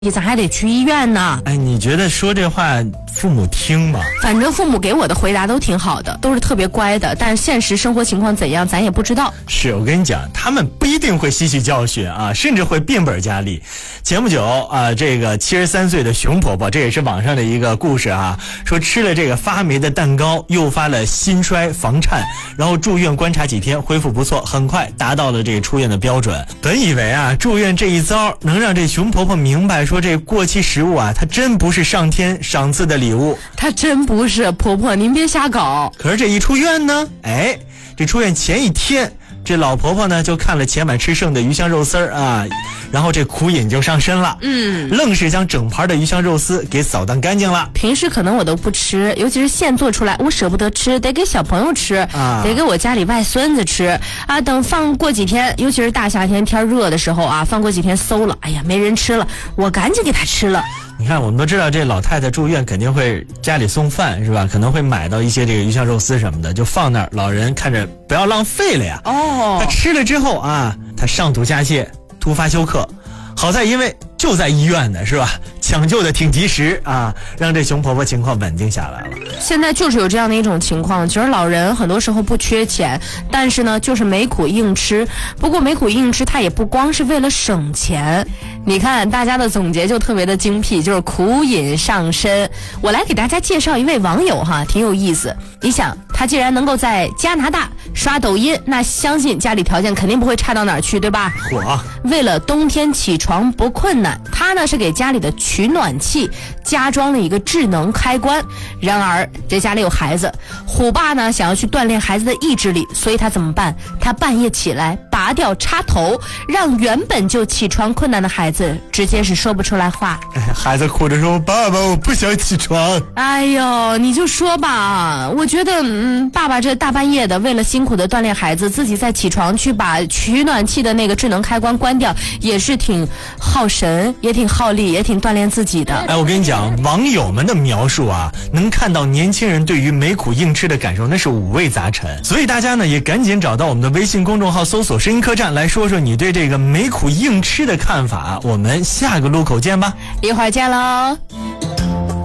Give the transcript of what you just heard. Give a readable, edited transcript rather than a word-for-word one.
咱还得去医院呢。 哎，你觉得说这话父母听吗？ 反正父母给我的回答都挺好的，都是特别乖的，但是现实生活情况怎样咱也不知道。 是，我跟你讲，他们不一定会吸取教训啊，甚至会变本加厉。前不久啊，这个73岁的熊婆婆，这也是网上的一个故事啊，说吃了这个发霉的蛋糕，诱发了心衰房颤，然后住院观察几天，恢复不错，很快达到了这个出院的标准。本以为啊，住院这一遭能让这熊婆婆明白说这过期食物啊，它真不是上天赏赐的礼物， 它真不是，婆婆您别瞎搞。 可是这一出院呢，哎，这出院前一天，这老婆婆呢就看了前晚吃剩的鱼香肉丝儿啊，然后这苦瘾就上身了，愣是将整盘的鱼香肉丝给扫荡干净了。 平时可能我都不吃，尤其是现做出来我舍不得吃，得给小朋友吃啊，得给我家里外孙子吃啊。等放过几天，尤其是大夏天天热的时候啊，放过几天馊了，哎呀没人吃了，我赶紧给他吃了。 你看，我们都知道这老太太住院肯定会家里送饭是吧？可能会买到一些这个鱼香肉丝什么的，就放那儿，老人看着不要浪费了呀。他吃了之后啊，他上吐下泻，突发休克。好在因为就在医院呢，是吧？抢救的挺及时啊，让这熊婆婆情况稳定下来了。 现在就是有这样的一种情况，其实老人很多时候不缺钱，但是呢就是没苦硬吃。不过没苦硬吃它也不光是为了省钱，你看大家的总结就特别的精辟，就是苦瘾上身。我来给大家介绍一位网友哈，挺有意思。你想他既然能够在加拿大刷抖音，那相信家里条件肯定不会差到哪儿去，对吧？为了冬天起床不困难，他呢是给家里的取暖器加装了一个智能开关。然而这家里有孩子，虎爸呢想要去锻炼孩子的意志力，所以他怎么办？他半夜起来拔掉插头，让原本就起床困难的孩子直接是说不出来话。 孩子哭着说：“爸爸，我不想起床。” 哎呦，你就说吧，我觉得爸爸这大半夜的为了辛苦的锻炼孩子，自己再起床去把取暖器的那个智能开关关掉，也是挺耗神，也挺耗力，也挺锻炼自己的。 哎，我跟你讲，网友们的描述啊，能看到年轻人对于没苦硬吃的感受，那是五味杂陈。所以大家呢也赶紧找到我们的微信公众号，搜索声音客栈，来说说你对这个没苦硬吃的看法。我们下个路口见吧， 一会儿见喽。